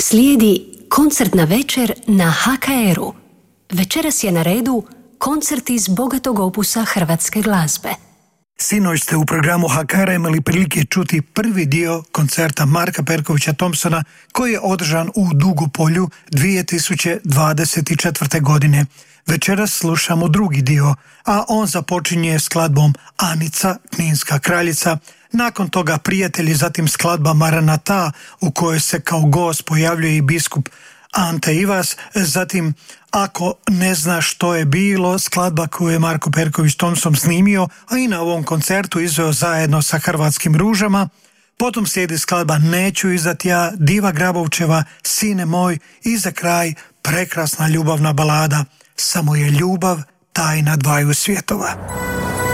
Slijedi koncertna večer na HKR-u. Večeras je na redu koncert iz bogatog opusa hrvatske glazbe. Sinoć ste u programu HKR imali prilike čuti prvi dio koncerta Marka Perkovića Thompsona koji je održan u Dugopolju 2024. godine. Večeras slušamo drugi dio, a on započinje skladbom Anica, Kninska kraljica, nakon toga Prijatelji, zatim skladba Maranata u kojoj se kao gost pojavljuje i biskup Ante Ivas, zatim Ako ne znaš što je bilo, skladba koju je Marko Perković Thompson snimio, a i na ovom koncertu izveo zajedno sa Hrvatskim ružama. Potom slijedi skladba Neću izdati ja, Diva Grabovčeva, Sine moj, i za kraj prekrasna ljubavna balada Samo je ljubav tajna dvaju svjetova.